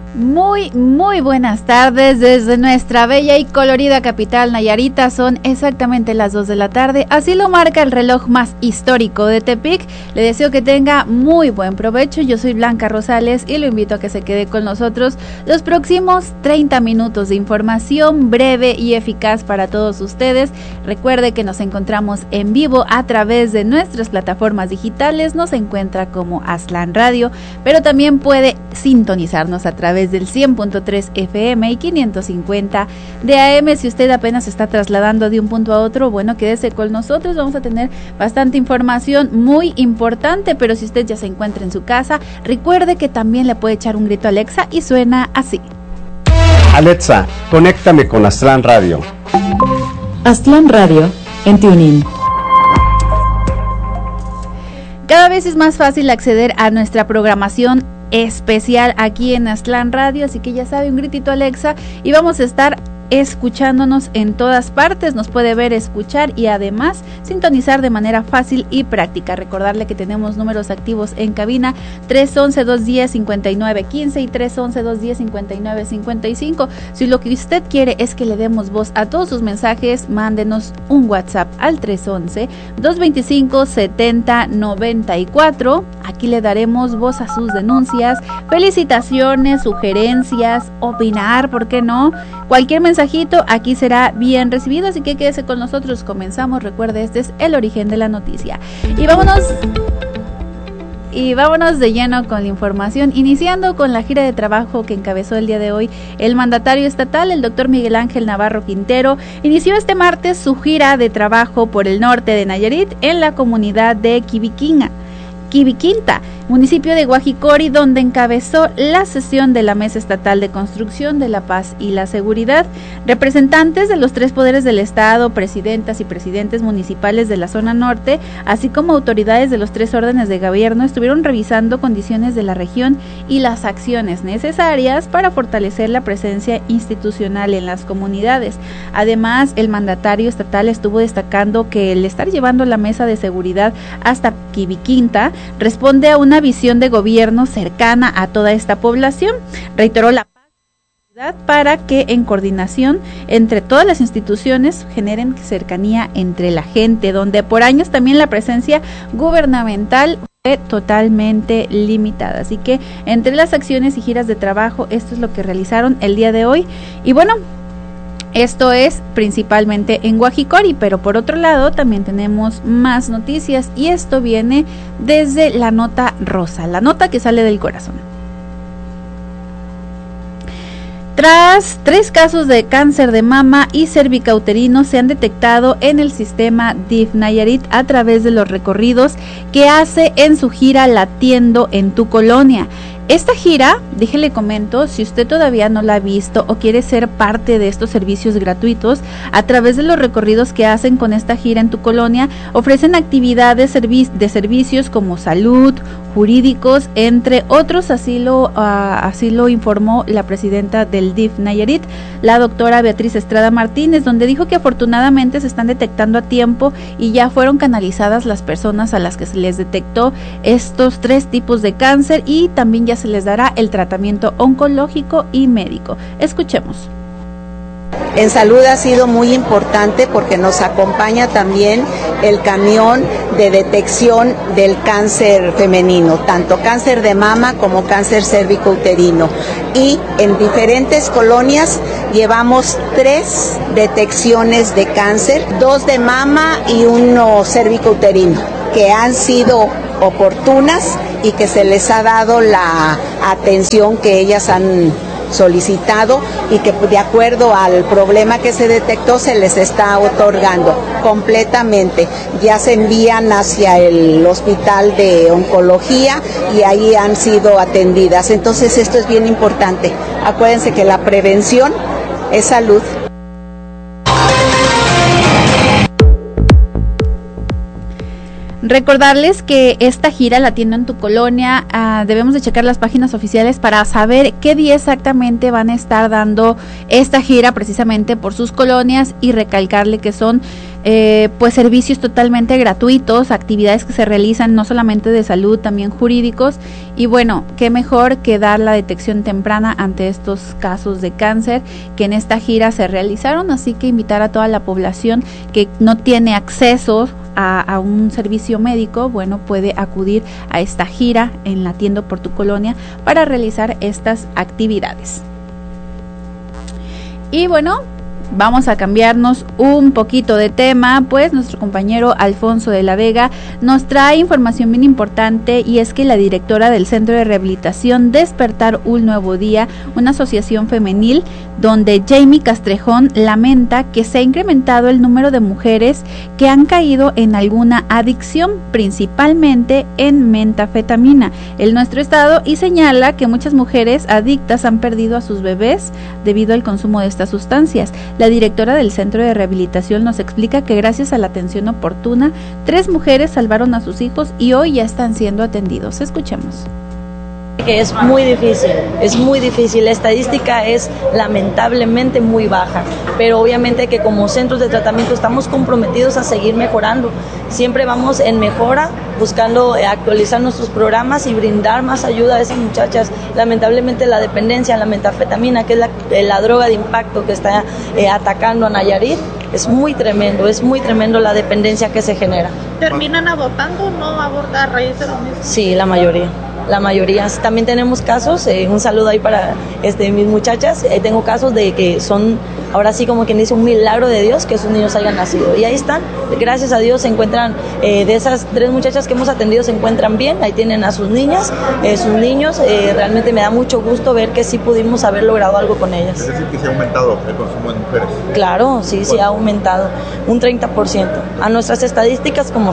Muy buenas tardes desde nuestra bella y colorida capital Nayarita. Son exactamente las 2 de la tarde, así lo marca el reloj más histórico de Tepic. Le deseo que tenga muy buen provecho. Yo soy Blanca Rosales y lo invito a que se quede con nosotros los próximos 30 minutos de información breve y eficaz para todos ustedes. Recuerde que nos encontramos en vivo a través de nuestras plataformas digitales. Nos encuentra como Aztlán Radio, pero también puede sintonizarnos a través del 100.3 FM y 550 de AM. Si usted apenas se está trasladando de un punto a otro, bueno, quédese con nosotros, vamos a tener bastante información muy importante. Pero si usted ya se encuentra en su casa, recuerde que también le puede echar un grito a Alexa y suena así: Alexa, conéctame con Aztlán Radio. Aztlán Radio en TuneIn. Cada vez es más fácil acceder a nuestra programación especial aquí en Aztlán Radio, así que ya sabe, un gritito Alexa y vamos a estar escuchándonos en todas partes. Nos puede ver, escuchar y además sintonizar de manera fácil y práctica. Recordarle que tenemos números activos en cabina: 311-210-5915 y 311-210-5955. Si lo que usted quiere es que le demos voz a todos sus mensajes, mándenos un WhatsApp al 311-225-7094. Aquí le daremos voz a sus denuncias, felicitaciones, sugerencias, opinar, ¿por qué no? Cualquier mensajito aquí será bien recibido, así que quédese con nosotros. Comenzamos. Recuerde, este es el origen de la noticia. Y vámonos de lleno con la información, iniciando con la gira de trabajo que encabezó el día de hoy el mandatario estatal, el doctor Miguel Ángel Navarro Quintero. Inició este martes su gira de trabajo por el norte de Nayarit en la comunidad de Quibiquinta, municipio de Guajicori, donde encabezó la sesión de la Mesa Estatal de Construcción de la Paz y la Seguridad. Representantes de los 3 poderes del Estado, presidentas y presidentes municipales de la zona norte, así como autoridades de los 3 órdenes de gobierno, estuvieron revisando condiciones de la región y las acciones necesarias para fortalecer la presencia institucional en las comunidades. Además, el mandatario estatal estuvo destacando que el estar llevando la mesa de seguridad hasta Quibiquinta responde a una visión de gobierno cercana a toda esta población. Reiteró la paz para que en coordinación entre todas las instituciones generen cercanía entre la gente, donde por años también la presencia gubernamental fue totalmente limitada. Así que entre las acciones y giras de trabajo, esto es lo que realizaron el día de hoy. Y bueno, esto es principalmente en Guajicori, pero por otro lado también tenemos más noticias y esto viene desde la nota rosa, la nota que sale del corazón. Tras 3 casos de cáncer de mama y cervicouterino se han detectado en el sistema DIF Nayarit a través de los recorridos que hace en su gira Latiendo en tu Colonia. Esta gira, déjele comento, si usted todavía no la ha visto o quiere ser parte de estos servicios gratuitos, a través de los recorridos que hacen con esta gira en tu colonia, ofrecen actividades de servicios como salud, jurídicos, entre otros. Así lo informó la presidenta del DIF Nayarit, la doctora Beatriz Estrada Martínez, donde dijo que afortunadamente se están detectando a tiempo y ya fueron canalizadas las personas a las que se les detectó estos 3 tipos de cáncer y también ya se les dará el tratamiento oncológico y médico. Escuchemos. En salud ha sido muy importante porque nos acompaña también el camión de detección del cáncer femenino, tanto cáncer de mama como cáncer cervicouterino. Y en diferentes colonias llevamos 3 detecciones de cáncer, 2 de mama y 1 cervicouterino, que han sido oportunas y que se les ha dado la atención que ellas han solicitado y que de acuerdo al problema que se detectó se les está otorgando completamente. Ya se envían hacia el hospital de oncología y ahí han sido atendidas. Entonces esto es bien importante. Acuérdense que la prevención es salud. Recordarles que esta gira la tienda en tu colonia, debemos de checar las páginas oficiales para saber qué día exactamente van a estar dando esta gira precisamente por sus colonias, y recalcarle que son pues servicios totalmente gratuitos, actividades que se realizan no solamente de salud, también jurídicos, y bueno, qué mejor que dar la detección temprana ante estos casos de cáncer que en esta gira se realizaron. Así que invitar a toda la población que no tiene acceso a un servicio médico, bueno, puede acudir a esta gira en la tienda por tu colonia para realizar estas actividades. Y bueno, vamos a cambiarnos un poquito de tema, pues nuestro compañero Alfonso de la Vega nos trae información bien importante, y es que la directora del Centro de Rehabilitación Despertar un Nuevo Día, una asociación femenil, donde Jamie Castrejón lamenta que se ha incrementado el número de mujeres que han caído en alguna adicción, principalmente en metanfetamina en nuestro estado, y señala que muchas mujeres adictas han perdido a sus bebés debido al consumo de estas sustancias. La directora del Centro de Rehabilitación nos explica que gracias a la atención oportuna, 3 mujeres salvaron a sus hijos y hoy ya están siendo atendidos. Escuchemos. Que es muy difícil, la estadística es lamentablemente muy baja, pero obviamente que como centros de tratamiento estamos comprometidos a seguir mejorando, siempre vamos en mejora, buscando actualizar nuestros programas y brindar más ayuda a esas muchachas. Lamentablemente la dependencia, la metanfetamina, que es la droga de impacto que está atacando a Nayarit, es muy tremendo la dependencia que se genera. ¿Terminan abortando o no aborta a raíz de lo mismo? Sí, la mayoría. También tenemos casos, un saludo ahí para mis muchachas, tengo casos de que son, ahora sí como quien dice, un milagro de Dios que sus niños hayan nacido, y ahí están, gracias a Dios se encuentran, de esas 3 muchachas que hemos atendido se encuentran bien, ahí tienen a sus niñas, sus niños, realmente me da mucho gusto ver que sí pudimos haber logrado algo con ellas. ¿Es decir que se ha aumentado el consumo de mujeres? Claro, sí ha aumentado un 30%, a nuestras estadísticas como